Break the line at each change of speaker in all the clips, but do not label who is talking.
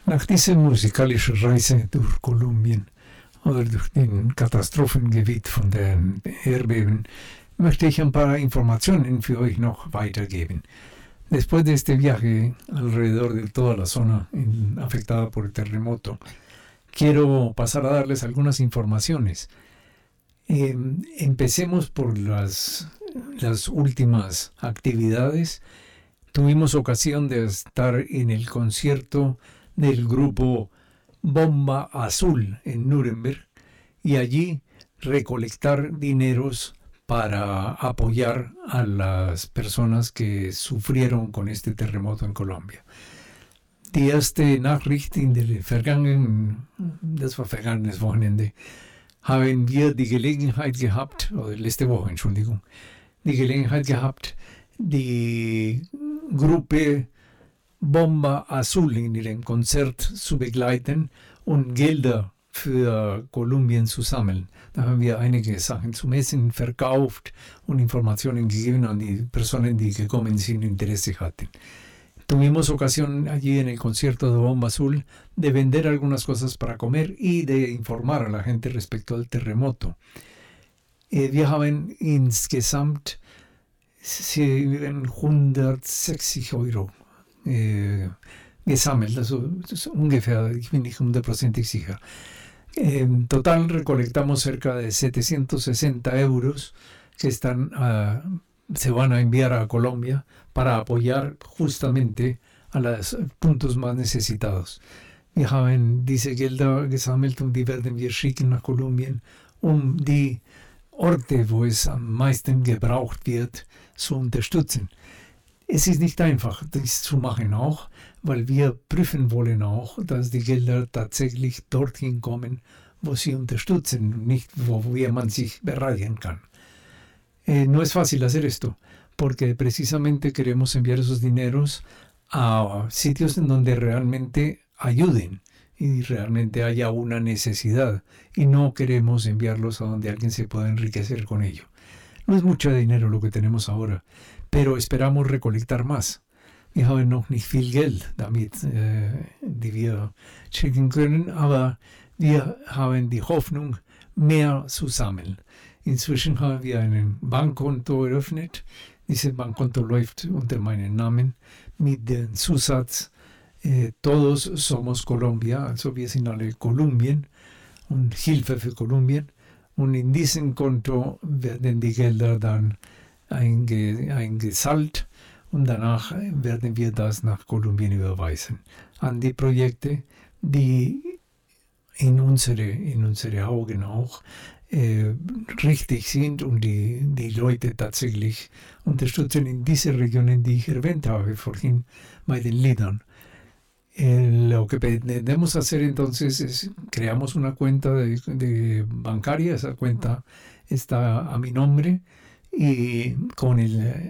Nach dieser musikalischen Reise durch Kolumbien oder durch den Katastrophengebiet von den Erdbeben möchte ich ein paar Informationen für euch noch weitergeben. Después de este viaje alrededor de toda la zona afectada por el terremoto, quiero pasar a darles algunas informaciones. Empecemos por las últimas actividades. Tuvimos ocasión de estar en el concierto del grupo Bomba Azul en Nuremberg y allí recolectar dineros para apoyar a las personas que sufrieron con este terremoto en Colombia. Die erste Nachricht das war vergangenes Wochenende, haben wir die Gelegenheit gehabt, oder letzte Woche, Entschuldigung, die Gelegenheit gehabt, die Gruppe Bomba Azul in ihrem Konzert zu begleiten und Gelder für Kolumbien zu sammeln. Da haben wir einige Sachen zum Essen verkauft und Informationen gegeben an die Personen, die gekommen sind und Interesse hatten. Tuvimos ocasión allí en el concierto de Bomba Azul de vender algunas cosas para comer y de informar a la gente respecto al terremoto. Wir haben insgesamt 160 Euro gesammelt, also ungefähr, ich bin nicht 100% sicher. En total recolectamos cerca de 760 euros que se van a enviar a Colombia para apoyar justamente a los puntos más necesitados. Wir haben diese Gelder gesammelt und die werden wir schicken nach Kolumbien, die Orte, wo es am meisten gebraucht wird, zu unterstützen. Es ist nicht einfach, das zu machen auch, weil wir prüfen wollen auch, dass die Gelder tatsächlich dorthin kommen, wo sie unterstützen, nicht wo man sich bereichern kann. No es fácil hacer esto, porque precisamente queremos enviar esos dineros a sitios en donde realmente ayuden y realmente haya una necesidad, y no queremos enviarlos a donde alguien se pueda enriquecer con ello. No es mucho dinero lo que tenemos ahora, pero esperamos recolectar más. Wir haben noch nicht viel Geld damit, die wir schicken können, aber wir haben die Hoffnung, mehr zu sammeln. Inzwischen haben wir ein Bankkonto eröffnet. Dieses Bankkonto läuft unter meinem Namen mit dem Zusatz Todos somos Colombia, also wir sind alle Kolumbien und Hilfe für Kolumbien. Und in diesem Konto werden die Gelder dann eingezahlt und danach werden wir das nach Kolumbien überweisen. An die Projekte, die in unsere Augen auch richtig sind und die Leute tatsächlich unterstützen in diese Regionen, die ich erwähnt habe vorhin bei den Liedern. Lo que pretendemos hacer entonces es creamos una cuenta de bancaria. Esa cuenta está a mi nombre y con el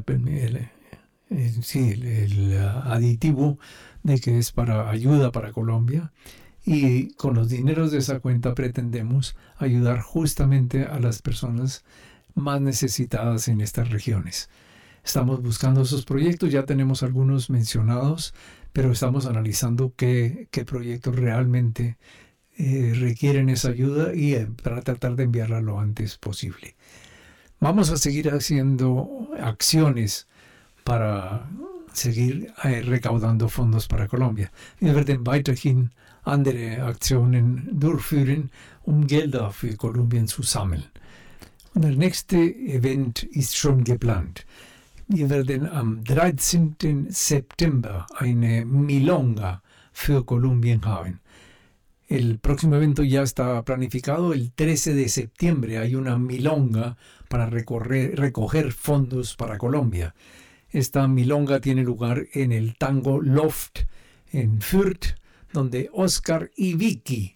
aditivo de que es para ayuda para Colombia, y con los dineros de esa cuenta pretendemos ayudar justamente a las personas más necesitadas en estas regiones. Estamos buscando esos proyectos, ya tenemos algunos mencionados, pero estamos analizando qué proyectos realmente requieren esa ayuda y para tratar de enviarla lo antes posible. Vamos a seguir haciendo acciones para seguir recaudando fondos para Colombia. Wir werden weiterhin andere Aktionen durchführen, Gelder für Kolumbien zu sammeln. Und der nächste Event ist schon geplant. Wir werden am 13. September eine Milonga für Kolumbien haben. El próximo evento ya está planificado. El 13 de septiembre hay una milonga para recoger fondos para Colombia. Esta milonga tiene lugar en el Tango Loft en Fürth, donde Oscar y Vicky,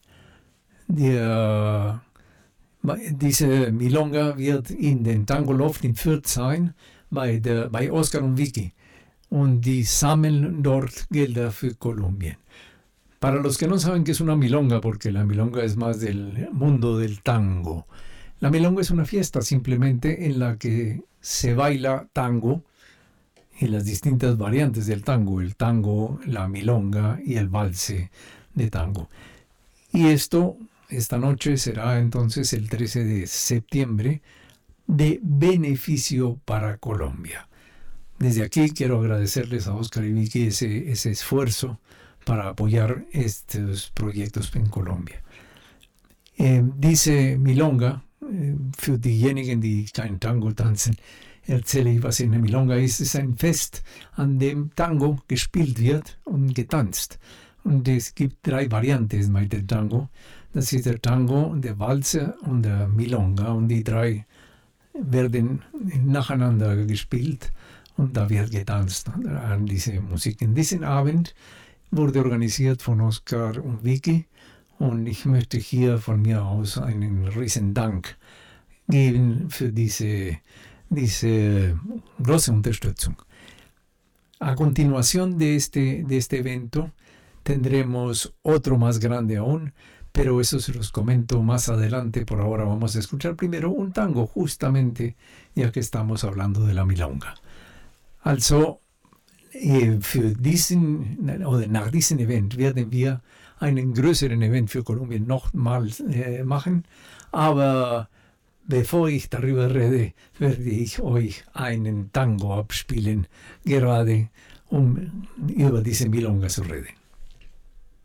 diese Milonga wird in den Tango Loft in Fürth sein, bei Oscar und Vicky. Und die sammeln dort Gelder für Kolumbien. Para los que no saben qué es una milonga, porque la milonga es más del mundo del tango. La milonga es una fiesta simplemente en la que se baila tango y las distintas variantes del tango, el tango, la milonga y el valse de tango. Y esta noche será entonces el 13 de septiembre de beneficio para Colombia. Desde aquí quiero agradecerles a Oscar y Vicky ese esfuerzo para apoyar estos proyectos en Colombia. Diese Milonga, für diejenigen, die kein Tango tanzen, erzähle ich, was in der Milonga ist. Es ist ein Fest, an dem Tango gespielt wird und getanzt. Und es gibt 3 Varianten bei dem Tango. Das ist der Tango, der Walzer und der Milonga. Und die 3 werden nacheinander gespielt und da wird getanzt an diese Musik. In diesem Abend wurde organisiert von Oscar und Vicky und ich möchte hier von mir aus einen riesen Dank geben für diese große Unterstützung. A continuación de este evento tendremos otro más grande aún, pero eso se los comento más adelante. Por ahora vamos a escuchar primero un tango, justamente ya que estamos hablando de la Milonga. Also, für diesen, oder nach diesem Event werden wir einen größeren Event für Kolumbien nochmal machen, aber bevor ich darüber rede, werde ich euch einen Tango abspielen, gerade um über diese Milonga zu reden.